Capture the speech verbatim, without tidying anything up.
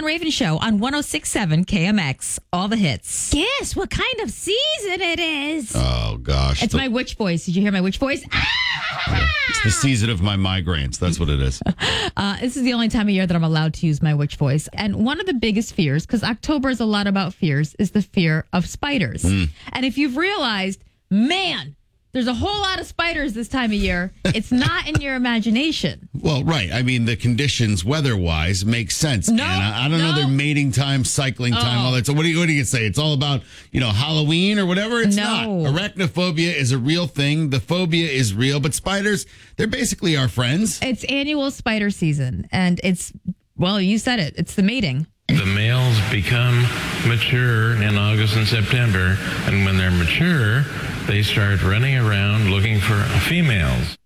John Raven Show on one oh six point seven K M X. All the hits. Guess what kind of season it is? Oh, gosh. It's the, my witch voice. Did you hear my witch voice? It's the season of my migraines. That's what it is. Uh, this is the only time of year that I'm allowed to use my witch voice. And one of the biggest fears, because October is a lot about fears, is the fear of spiders. Mm. And if you've realized, man, there's a whole lot of spiders this time of year, it's not in your imagination. Well, right. I mean, the conditions weather-wise make sense. No, Anna. I don't no. know their mating time, cycling time, Oh. all that. So what do you what do you say? It's all about, you know, Halloween or whatever? It's No. not. Arachnophobia is a real thing. The phobia is real. But spiders, they're basically our friends. It's annual spider season. And it's, well, you said it. It's the mating. The males become mature in August and September, and when they're mature, they start running around looking for females.